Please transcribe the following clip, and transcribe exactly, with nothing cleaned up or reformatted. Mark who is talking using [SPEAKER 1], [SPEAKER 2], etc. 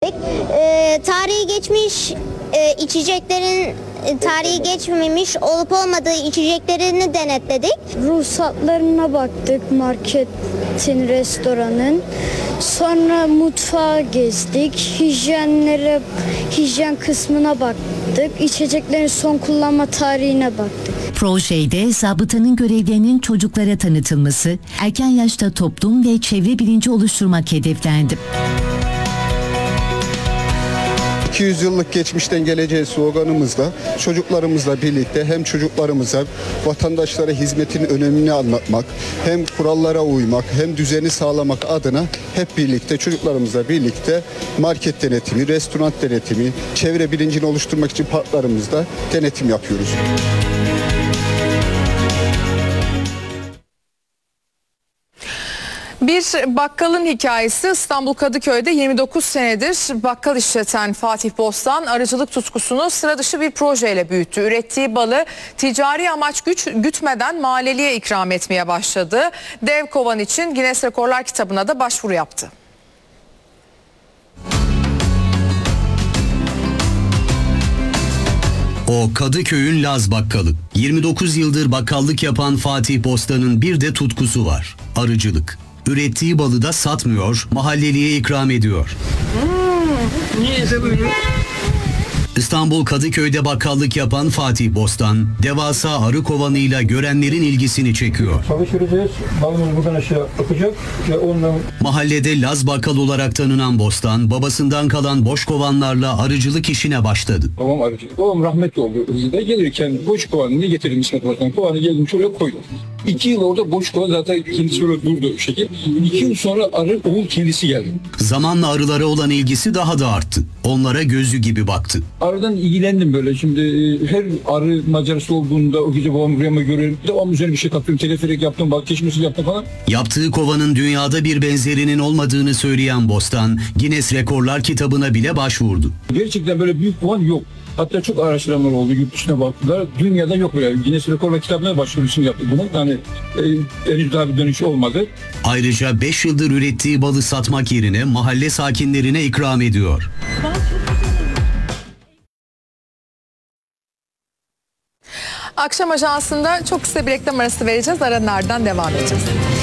[SPEAKER 1] denetledik. E, tarihi geçmiş e, içeceklerin e, tarihi geçmemiş olup olmadığı içeceklerini denetledik.
[SPEAKER 2] Ruhsatlarına baktık marketin, restoranın. Sonra mutfağa gezdik. Hijyenlere, hijyen kısmına baktık. İçeceklerin son kullanma tarihine baktık.
[SPEAKER 3] Projede zabıtanın görevlerinin çocuklara tanıtılması, erken yaşta toplum ve çevre bilinci oluşturmak hedeflendi.
[SPEAKER 4] iki yüz yıllık geçmişten geleceğe sloganımızla çocuklarımızla birlikte hem çocuklarımıza vatandaşlara hizmetin önemini anlatmak, hem kurallara uymak, hem düzeni sağlamak adına hep birlikte çocuklarımızla birlikte market denetimi, restoran denetimi, çevre bilincini oluşturmak için parklarımızda denetim yapıyoruz.
[SPEAKER 5] Bir bakkalın hikayesi. İstanbul Kadıköy'de yirmi dokuz senedir bakkal işleten Fatih Bostan arıcılık tutkusunu sıra dışı bir projeyle büyüttü. Ürettiği balı ticari amaç güç, gütmeden mahalleliye ikram etmeye başladı. Dev kovan için Guinness Rekorlar kitabına da başvuru yaptı.
[SPEAKER 6] O Kadıköy'ün Laz bakkalı. yirmi dokuz yıldır bakkallık yapan Fatih Bostan'ın bir de tutkusu var. Arıcılık. Ürettiği balı da satmıyor, mahalleliye ikram ediyor. Hmm, niyeyse böyle. İstanbul Kadıköy'de bakkallık yapan Fatih Bostan, devasa arı kovanıyla görenlerin ilgisini çekiyor.
[SPEAKER 7] Çalıştıracağız, balımız buradan aşağı akacak ve ondan...
[SPEAKER 6] Mahallede Laz bakkal olarak tanınan Bostan, babasından kalan boş kovanlarla arıcılık işine başladı.
[SPEAKER 7] Babam arıcı. Babam rahmetli oldu. Hızlı'da gelirken boş kovanını getirdim İsmet Başkan. Kovanı geldim şuraya koydum. İki yıl orada boş kovan zaten kendisi böyle durdu şekil. İki yıl sonra arı oğul kendisi geldi.
[SPEAKER 6] Zamanla arılara olan ilgisi daha da arttı. Onlara gözü gibi baktı.
[SPEAKER 7] Arıdan ilgilendim böyle. Şimdi her arı macerası olduğunda o gece babam rüyama görüyorum. Devam üzerine bir şey katıyorum. Teleferik yaptım, bak geçmesi yaptım falan.
[SPEAKER 6] Yaptığı kovanın dünyada bir benzerinin olmadığını söyleyen Bostan, Guinness Rekorlar kitabına bile başvurdu.
[SPEAKER 7] Gerçekten böyle büyük kovan yok. Hatta çok araştırmalar oldu, yurt dışına baktılar. Dünyada yok böyle. Guinness Rekorlar kitabına başvurusunu yaptık bunu. Yani e, henüz daha bir dönüş olmadı.
[SPEAKER 6] Ayrıca beş yıldır ürettiği balı satmak yerine mahalle sakinlerine ikram ediyor.
[SPEAKER 5] Akşam Ajansı'nda çok kısa bir reklam arası vereceğiz. Aranın ardından devam edeceğiz.